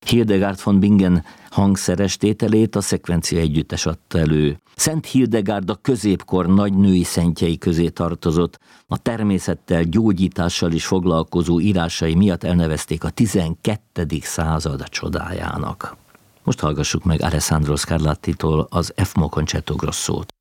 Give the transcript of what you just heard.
Hildegard von Bingen hangszeres tételét a Szekvencia Együttes adta elő. Szent Hildegard a középkor nagy női szentjei közé tartozott, a természettel, gyógyítással is foglalkozó írásai miatt elnevezték a 12. század csodájának. Most hallgassuk meg Alessandro Scarlattitól az F-moll Concerto Grossót.